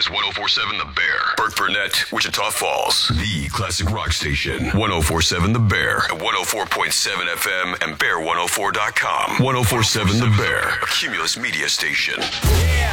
is 104.7 The Bear. Burt Burnett, Wichita Falls. The classic rock station. 104.7 The Bear. At 104.7 FM and Bear104.com. 104.7 The Bear. A Cumulus media station. Yeah.